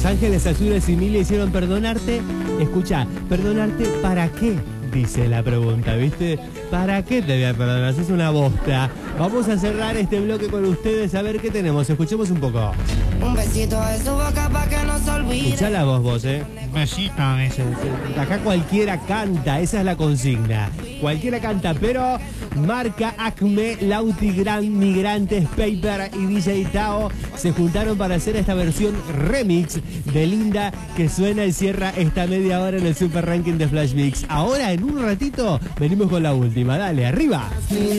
Los Ángeles Azules y Emilia hicieron Perdonarte. Escucha, ¿perdonarte para qué? Dice la pregunta, ¿viste? ¿Para qué te voy a perdonar? Es una bosta. Vamos a cerrar este bloque con ustedes a ver qué tenemos. Escuchemos un poco. Un besito de su boca para que no se olvide. Escuchá la voz vos, Un besito, ese. Acá cualquiera canta, esa es la consigna. Cualquiera canta, pero marca Acme, Lauti Gran, Migrantes, Paper y DJ Tao se juntaron para hacer esta versión remix de Linda que suena y cierra esta media hora en el Super Ranking de Flash Mix. Ahora, en un ratito, venimos con la última. Dale, arriba.